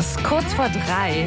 ist kurz vor 3.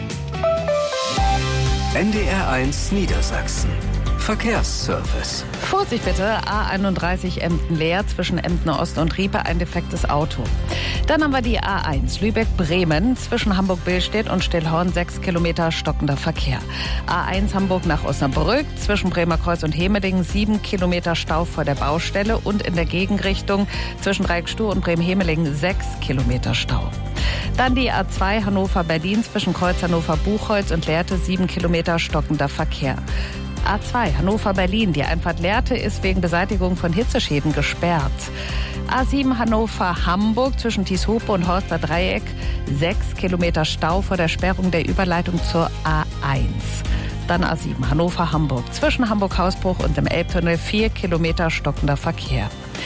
NDR1 Niedersachsen. Verkehrsservice. Vorsicht bitte, A31 Emden leer, zwischen Emden Ost und Riepe ein defektes Auto. Dann haben wir die A1 Lübeck-Bremen, zwischen Hamburg-Billstedt und Stillhorn 6 Kilometer stockender Verkehr. A1 Hamburg nach Osnabrück, zwischen Bremerkreuz und Hemedingen 7 Kilometer Stau vor der Baustelle und in der Gegenrichtung zwischen Dreieckstuhl und Bremen-Hemelingen 6 Kilometer Stau. Dann die A2 Hannover-Berlin zwischen Kreuz Hannover-Buchholz und Lehrte 7 Kilometer stockender Verkehr. A2 Hannover-Berlin, die Einfahrt Lehrte ist wegen Beseitigung von Hitzeschäden gesperrt. A7 Hannover-Hamburg zwischen Tieshope und Horster Dreieck 6 Kilometer Stau vor der Sperrung der Überleitung zur A1. Dann A7 Hannover-Hamburg zwischen Hamburg-Hausbruch und dem Elbtunnel 4 Kilometer stockender Verkehr.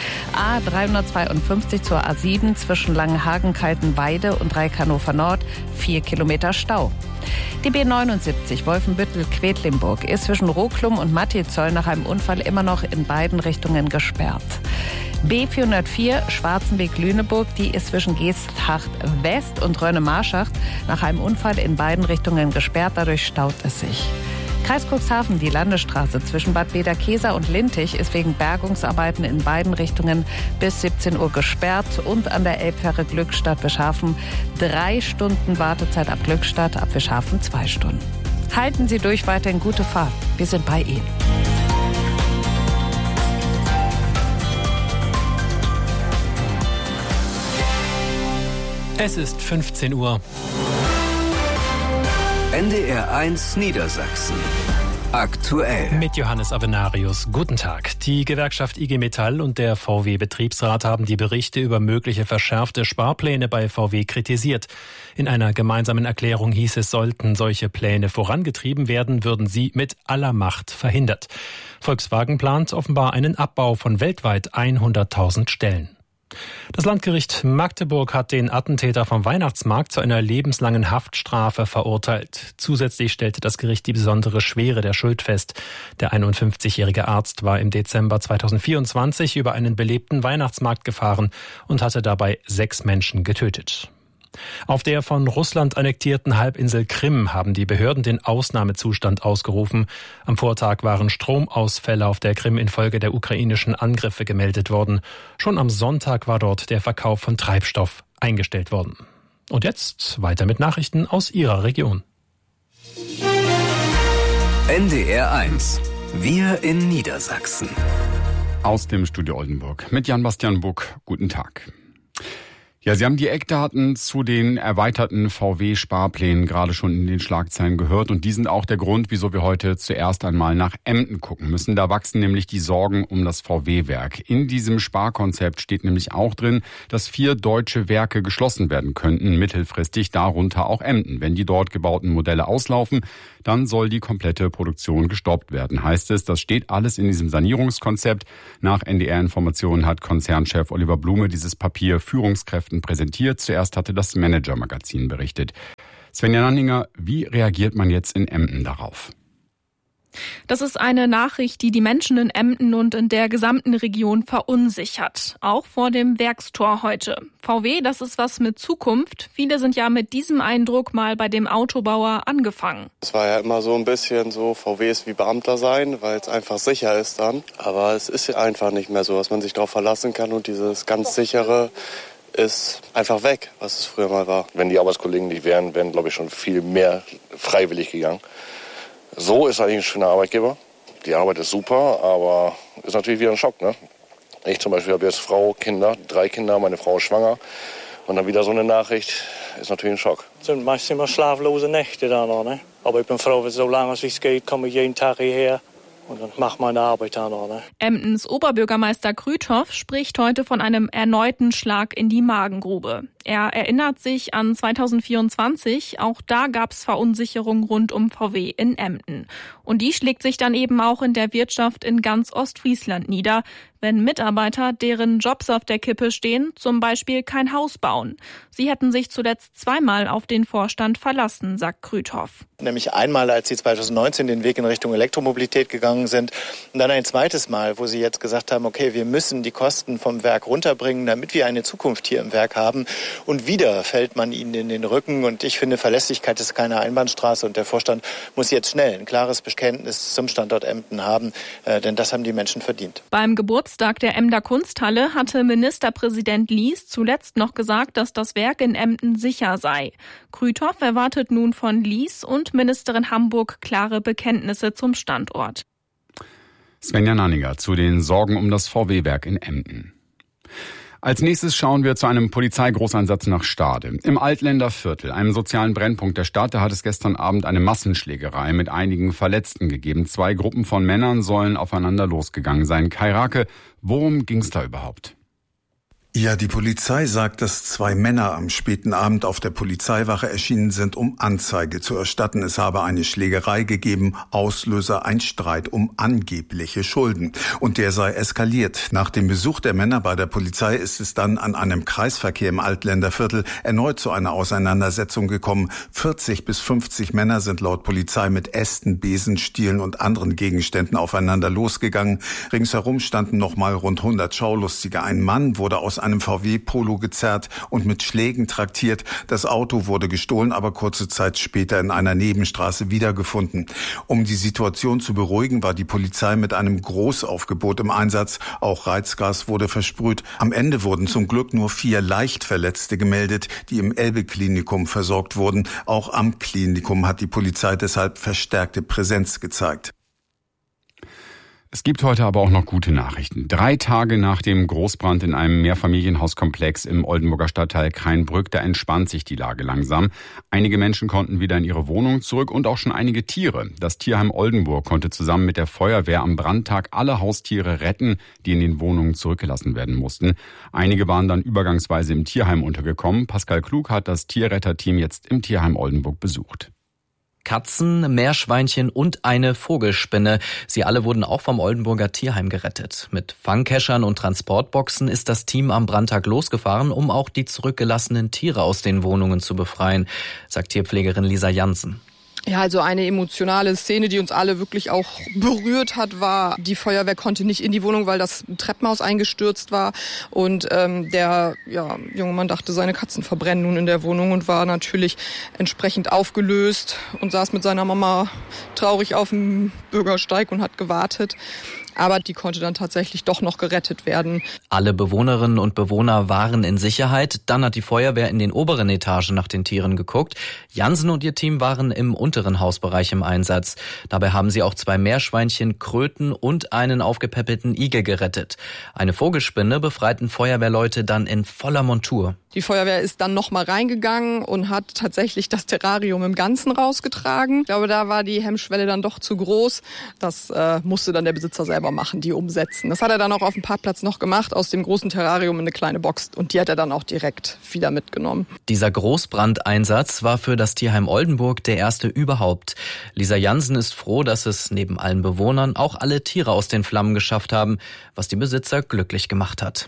A352 zur A7 zwischen Langenhagen-Kaltenweide und Dreieck Hannover Nord 4 Kilometer Stau. Die B79 Wolfenbüttel-Quedlinburg ist zwischen Roklum und Mattizoll nach einem Unfall immer noch in beiden Richtungen gesperrt. B404 Schwarzenweg-Lüneburg, die ist zwischen Geesthacht West und Rönne-Marschacht nach einem Unfall in beiden Richtungen gesperrt, dadurch staut es sich. Kreis Cuxhaven, die Landesstraße zwischen Bad Bederkesa und Lintich ist wegen Bergungsarbeiten in beiden Richtungen bis 17 Uhr gesperrt und an der Elbfähre Glückstadt-Wischhafen 3 Stunden Wartezeit ab Glückstadt, ab Wischhafen 2 Stunden. Halten Sie durch, weiterhin gute Fahrt. Wir sind bei Ihnen. Es ist 15 Uhr. NDR1 Niedersachsen. Aktuell. Mit Johannes Avenarius. Guten Tag. Die Gewerkschaft IG Metall und der VW-Betriebsrat haben die Berichte über mögliche verschärfte Sparpläne bei VW kritisiert. In einer gemeinsamen Erklärung hieß es, sollten solche Pläne vorangetrieben werden, würden sie mit aller Macht verhindert. Volkswagen plant offenbar einen Abbau von weltweit 100.000 Stellen. Das Landgericht Magdeburg hat den Attentäter vom Weihnachtsmarkt zu einer lebenslangen Haftstrafe verurteilt. Zusätzlich stellte das Gericht die besondere Schwere der Schuld fest. Der 51-jährige Arzt war im Dezember 2024 über einen belebten Weihnachtsmarkt gefahren und hatte dabei 6 Menschen getötet. Auf der von Russland annektierten Halbinsel Krim haben die Behörden den Ausnahmezustand ausgerufen. Am Vortag waren Stromausfälle auf der Krim infolge der ukrainischen Angriffe gemeldet worden. Schon am Sonntag war dort der Verkauf von Treibstoff eingestellt worden. Und jetzt weiter mit Nachrichten aus Ihrer Region. NDR1. Wir in Niedersachsen. Aus dem Studio Oldenburg mit Jan-Bastian Buck. Guten Tag. Ja, Sie haben die Eckdaten zu den erweiterten VW-Sparplänen gerade schon in den Schlagzeilen gehört. Und die sind auch der Grund, wieso wir heute zuerst einmal nach Emden gucken müssen. Da wachsen nämlich die Sorgen um das VW-Werk. In diesem Sparkonzept steht nämlich auch drin, dass 4 deutsche Werke geschlossen werden könnten, mittelfristig, darunter auch Emden. Wenn die dort gebauten Modelle auslaufen, dann soll die komplette Produktion gestoppt werden, heißt es. Das steht alles in diesem Sanierungskonzept. Nach NDR-Informationen hat Konzernchef Oliver Blume dieses Papier Führungskräften präsentiert. Zuerst hatte das Manager-Magazin berichtet. Svenja Nanninger, wie reagiert man jetzt in Emden darauf? Das ist eine Nachricht, die die Menschen in Emden und in der gesamten Region verunsichert. Auch vor dem Werkstor heute. VW, das ist was mit Zukunft. Viele sind ja mit diesem Eindruck mal bei dem Autobauer angefangen. Es war ja immer so ein bisschen so, VW ist wie Beamter sein, weil es einfach sicher ist dann. Aber es ist einfach nicht mehr so, dass man sich darauf verlassen kann und dieses ganz sichere ist einfach weg, was es früher mal war. Wenn die Arbeitskollegen nicht wären, wären, glaube ich, schon viel mehr freiwillig gegangen. So ist eigentlich ein schöner Arbeitgeber. Die Arbeit ist super, aber ist natürlich wieder ein Schock, ne? Ich zum Beispiel habe jetzt Frau, Kinder, 3 Kinder, meine Frau ist schwanger. Und dann wieder so eine Nachricht, ist natürlich ein Schock. Es sind meist immer schlaflose Nächte da noch, ne? Aber ich bin froh, so lange es geht, komme ich jeden Tag hierher. Und dann macht meine Arbeit da noch, ne? Emdens Oberbürgermeister Krüthoff spricht heute von einem erneuten Schlag in die Magengrube. Er erinnert sich an 2024. Auch da gab's Verunsicherung rund um VW in Emden. Und die schlägt sich dann eben auch in der Wirtschaft in ganz Ostfriesland nieder, wenn Mitarbeiter, deren Jobs auf der Kippe stehen, zum Beispiel kein Haus bauen. Sie hätten sich zuletzt zweimal auf den Vorstand verlassen, sagt Krüthoff. Nämlich einmal, als sie 2019 den Weg in Richtung Elektromobilität gegangen sind. Und dann ein zweites Mal, wo sie jetzt gesagt haben, okay, wir müssen die Kosten vom Werk runterbringen, damit wir eine Zukunft hier im Werk haben. Und wieder fällt man ihnen in den Rücken. Und ich finde, Verlässlichkeit ist keine Einbahnstraße. Und der Vorstand muss jetzt schnell ein klares Bekenntnis zum Standort Emden haben. Denn das haben die Menschen verdient. Beim Geburtstag der Emder Kunsthalle hatte Ministerpräsident Lies zuletzt noch gesagt, dass das Werk in Emden sicher sei. Krüthoff erwartet nun von Lies und Ministerin Hamburg klare Bekenntnisse zum Standort. Svenja Nanninger zu den Sorgen um das VW-Werk in Emden. Als nächstes schauen wir zu einem Polizeigroßeinsatz nach Stade. Im Altländer Viertel, einem sozialen Brennpunkt der Stadt, da hat es gestern Abend eine Massenschlägerei mit einigen Verletzten gegeben. 2 Gruppen von Männern sollen aufeinander losgegangen sein. Kai Rake, worum ging's da überhaupt? Ja, die Polizei sagt, dass 2 Männer am späten Abend auf der Polizeiwache erschienen sind, um Anzeige zu erstatten. Es habe eine Schlägerei gegeben, Auslöser ein Streit um angebliche Schulden. Und der sei eskaliert. Nach dem Besuch der Männer bei der Polizei ist es dann an einem Kreisverkehr im Altländer Viertel erneut zu einer Auseinandersetzung gekommen. 40 bis 50 Männer sind laut Polizei mit Ästen, Besenstielen und anderen Gegenständen aufeinander losgegangen. Ringsherum standen nochmal rund 100 Schaulustige. Ein Mann wurde aus einem VW Polo gezerrt und mit Schlägen traktiert. Das Auto wurde gestohlen, aber kurze Zeit später in einer Nebenstraße wiedergefunden. Um die Situation zu beruhigen, war die Polizei mit einem Großaufgebot im Einsatz. Auch Reizgas wurde versprüht. Am Ende wurden zum Glück nur 4 Leichtverletzte gemeldet, die im Elbe-Klinikum versorgt wurden. Auch am Klinikum hat die Polizei deshalb verstärkte Präsenz gezeigt. Es gibt heute aber auch noch gute Nachrichten. 3 Tage nach dem Großbrand in einem Mehrfamilienhauskomplex im Oldenburger Stadtteil Kreinbrück, da entspannt sich die Lage langsam. Einige Menschen konnten wieder in ihre Wohnungen zurück und auch schon einige Tiere. Das Tierheim Oldenburg konnte zusammen mit der Feuerwehr am Brandtag alle Haustiere retten, die in den Wohnungen zurückgelassen werden mussten. Einige waren dann übergangsweise im Tierheim untergekommen. Pascal Klug hat das Tierretterteam jetzt im Tierheim Oldenburg besucht. Katzen, Meerschweinchen und eine Vogelspinne. Sie alle wurden auch vom Oldenburger Tierheim gerettet. Mit Fangkeschern und Transportboxen ist das Team am Brandtag losgefahren, um auch die zurückgelassenen Tiere aus den Wohnungen zu befreien, sagt Tierpflegerin Lisa Jansen. Ja, also eine emotionale Szene, die uns alle wirklich auch berührt hat, war, die Feuerwehr konnte nicht in die Wohnung, weil das Treppenhaus eingestürzt war. Und der junge Mann dachte, seine Katzen verbrennen nun in der Wohnung und war natürlich entsprechend aufgelöst und saß mit seiner Mama traurig auf dem Bürgersteig und hat gewartet. Aber die konnte dann tatsächlich doch noch gerettet werden. Alle Bewohnerinnen und Bewohner waren in Sicherheit. Dann hat die Feuerwehr in den oberen Etagen nach den Tieren geguckt. Jansen und ihr Team waren im unteren Hausbereich im Einsatz. Dabei haben sie auch 2 Meerschweinchen, Kröten und einen aufgepäppelten Igel gerettet. Eine Vogelspinne befreiten Feuerwehrleute dann in voller Montur. Die Feuerwehr ist dann noch mal reingegangen und hat tatsächlich das Terrarium im Ganzen rausgetragen. Ich glaube, da war die Hemmschwelle dann doch zu groß. Das musste dann der Besitzer selber machen, die umsetzen. Das hat er dann auch auf dem Parkplatz noch gemacht, aus dem großen Terrarium in eine kleine Box. Und die hat er dann auch direkt wieder mitgenommen. Dieser Großbrandeinsatz war für das Tierheim Oldenburg der erste überhaupt. Lisa Jansen ist froh, dass es neben allen Bewohnern auch alle Tiere aus den Flammen geschafft haben, was die Besitzer glücklich gemacht hat.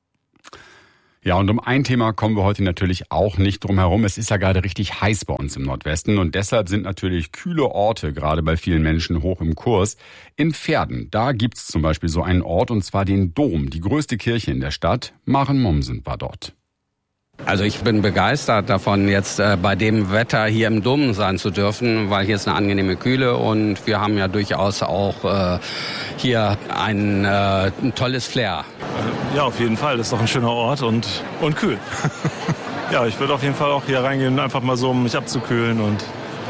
Ja, und um ein Thema kommen wir heute natürlich auch nicht drum herum. Es ist ja gerade richtig heiß bei uns im Nordwesten und deshalb sind natürlich kühle Orte gerade bei vielen Menschen hoch im Kurs. In Verden, da gibt's zum Beispiel so einen Ort und zwar den Dom, die größte Kirche in der Stadt. Maren Mommsen war dort. Also ich bin begeistert davon, jetzt bei dem Wetter hier im Dom sein zu dürfen, weil hier ist eine angenehme Kühle und wir haben ja durchaus auch hier ein tolles Flair. Ja, auf jeden Fall. Das ist doch ein schöner Ort und kühl. Ja, ich würde auf jeden Fall auch hier reingehen, einfach mal so, um mich abzukühlen und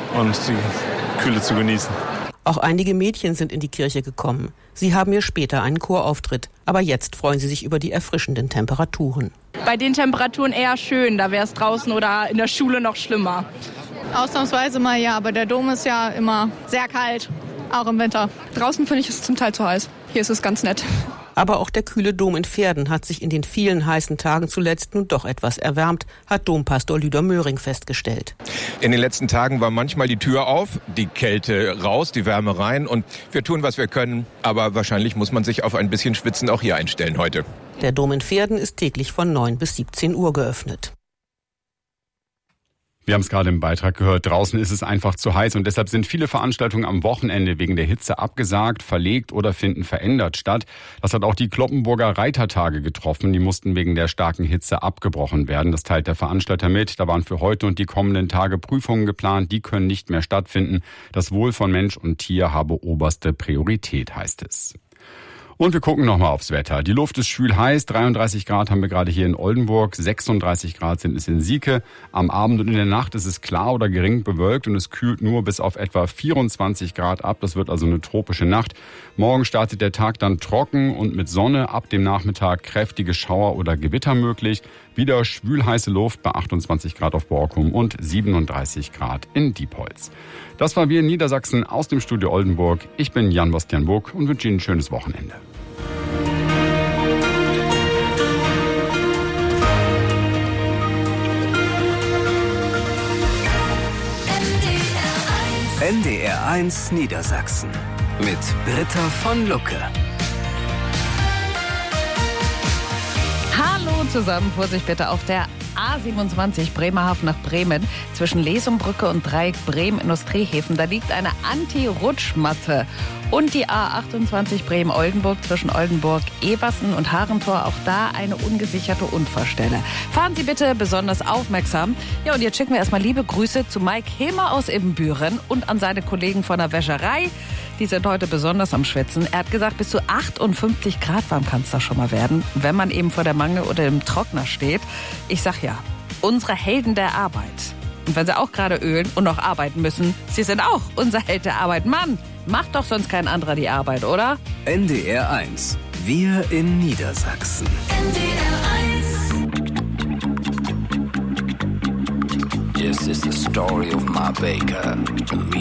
die Kühle zu genießen. Auch einige Mädchen sind in die Kirche gekommen. Sie haben hier später einen Chorauftritt. Aber jetzt freuen sie sich über die erfrischenden Temperaturen. Bei den Temperaturen eher schön. Da wäre es draußen oder in der Schule noch schlimmer. Ausnahmsweise mal ja, aber der Dom ist ja immer sehr kalt, auch im Winter. Draußen finde ich es zum Teil zu heiß. Hier ist es ganz nett. Aber auch der kühle Dom in Verden hat sich in den vielen heißen Tagen zuletzt nun doch etwas erwärmt, hat Dompastor Lüder Möhring festgestellt. In den letzten Tagen war manchmal die Tür auf, die Kälte raus, die Wärme rein und wir tun, was wir können. Aber wahrscheinlich muss man sich auf ein bisschen Schwitzen auch hier einstellen heute. Der Dom in Verden ist täglich von 9 bis 17 Uhr geöffnet. Wir haben es gerade im Beitrag gehört, draußen ist es einfach zu heiß und deshalb sind viele Veranstaltungen am Wochenende wegen der Hitze abgesagt, verlegt oder finden verändert statt. Das hat auch die Cloppenburger Reitertage getroffen. Die mussten wegen der starken Hitze abgebrochen werden. Das teilt der Veranstalter mit. Da waren für heute und die kommenden Tage Prüfungen geplant. Die können nicht mehr stattfinden. Das Wohl von Mensch und Tier habe oberste Priorität, heißt es. Und wir gucken nochmal aufs Wetter. Die Luft ist schwül heiß, 33 Grad haben wir gerade hier in Oldenburg, 36 Grad sind es in Sieke. Am Abend und in der Nacht ist es klar oder gering bewölkt und es kühlt nur bis auf etwa 24 Grad ab. Das wird also eine tropische Nacht. Morgen startet der Tag dann trocken und mit Sonne, ab dem Nachmittag kräftige Schauer oder Gewitter möglich. Wieder schwül heiße Luft bei 28 Grad auf Borkum und 37 Grad in Diepholz. Das war Wir in Niedersachsen aus dem Studio Oldenburg. Ich bin Jan-Bastian Buck und wünsche Ihnen ein schönes Wochenende. NDR 1 Niedersachsen mit Britta von Lucke. Hallo zusammen, Vorsicht bitte auf der A27 Bremerhaven nach Bremen zwischen Lesumbrücke und Dreieck Bremen Industriehäfen. Da liegt eine Anti-Rutschmatte. Und die A28 Bremen-Oldenburg zwischen Oldenburg-Eversen und Harentor. Auch da eine ungesicherte Unfallstelle. Fahren Sie bitte besonders aufmerksam. Ja, und jetzt schicken wir erstmal liebe Grüße zu Mike Hilmer aus Ibbenbüren und an seine Kollegen von der Wäscherei. Die sind heute besonders am Schwitzen. Er hat gesagt, bis zu 58 Grad warm kann es da schon mal werden, wenn man eben vor der Mangel oder im Trockner steht. Ich sag ja, unsere Helden der Arbeit. Und wenn sie auch gerade ölen und noch arbeiten müssen, sie sind auch unser Held der Arbeit. Mann, macht doch sonst kein anderer die Arbeit, oder? NDR 1. Wir in Niedersachsen. This is the story of my baker.